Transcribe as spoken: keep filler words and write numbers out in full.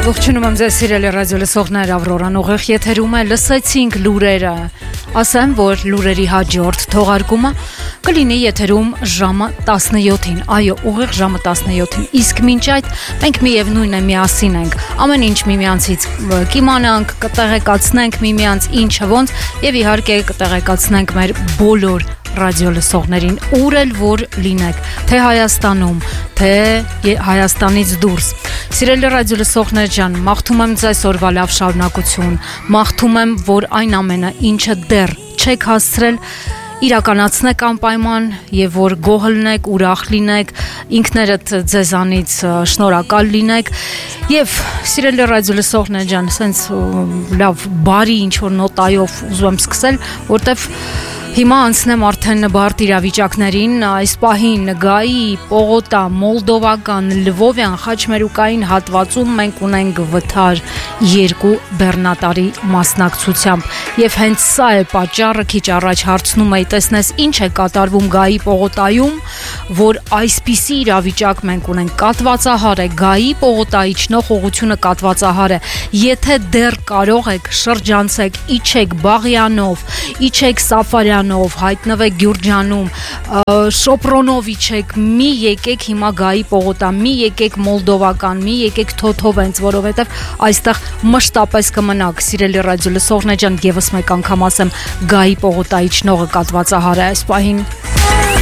Ողջունում եմ ձեզ սիրելի ռադիո լսողներ, Ավրորան ուղիղ եթերում է, լսեցինք լուրերը, ասեմ, որ լուրերի հաջորդ թողարկումը կլինի եթերում ժամը տասնյոթին, այո, ուղիղ ժամը տասնյոթին, իսկ մինչ այդ մենք միևնույն է միասին ենք, ամեն ինչ միմյանցից կիմանանք, կտեղեկացնենք միմյանց ինչը ոնց եւ իհարկե կտեղեկացնենք մեր բոլոր ռադիո լսողներին, ուր էլ որ լինեք, թե Հայաստանում, թե Հայաստանից դուրս։ Սիրելի ռադիո լսողներ ջան, մաղթում եմ ձեզ օրվա լավ շարունակություն, մաղթում եմ, որ այն ամենը, ինչը դեռ չեք հասցրել, իրականացնեք անպայման եւ որ գոհ լինեք, ուրախ լինեք, ինքներդ ձեզանից շնորհակալ լինեք եւ սիրելի ռադիո լսողներ ջան, սենց լավ բարի ինչ որ նոտայով ուզում եմ սկսել, որտեվ հիմա անցնեմ արդեն բարդ իրավիճակներին, այս պահին Գայի, Պողոտա, Մոլդովական, Լվովյան, Խաչմերուկային հատվածում մենք ունենք վթար երկու բեռնատարի մասնակցությամբ եւ հենց սա է պատճառը, քիչ առաջ հարցնում էի, տեսնես ինչ է կատարվում Գայի, Պողոտայում, որ այսպիսի իրավիճակ մենք ունենք, կատվածահար է, Գայի, Պողոտայի ճնող ուղղությունը կատվածահար է, եթե դեռ կարող եք շրջանցեք, իջեք Բաղյանով, իջեք Սաֆարյան հայտնվեք Գյուրջանում, Շոպրոնով իջեք, մի եկեք հիմա Գայի Պողոտա, մի եկեք Մոլդովական, մի եկեք Թոթովենց, որովհետև այստեղ մշտապես կմնաք, սիրելի ռադիո լսողներ ջան, եւս մեկ անգամ ասեմ, Գայի Պողոտայի ճնողը կատվածահար է այս պահին։